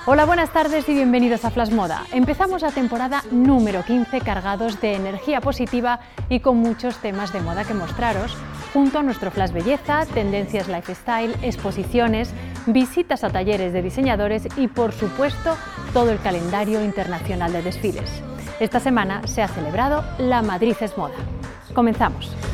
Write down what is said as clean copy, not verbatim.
Hola, buenas tardes y bienvenidos a Flash Moda. Empezamos la temporada número 15 cargados de energía positiva y con muchos temas de moda que mostraros, junto a nuestro Flash Belleza, tendencias lifestyle, exposiciones, visitas a talleres de diseñadores y, por supuesto, todo el calendario internacional de desfiles. Esta semana se ha celebrado la Madrid es Moda. Comenzamos.